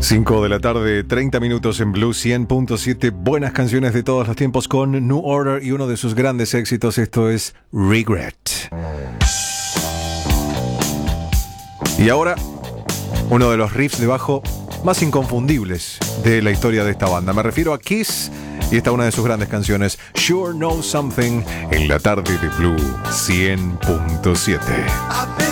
5 de la tarde, 30 minutos en Blue 100.7. Buenas canciones de todos los tiempos con New Order y uno de sus grandes éxitos. Esto es Regret. Y ahora, uno de los riffs de bajo más inconfundibles de la historia de esta banda. Me refiero a Kiss y esta es una de sus grandes canciones, Sure Know Something, en la tarde de Blue 100.7.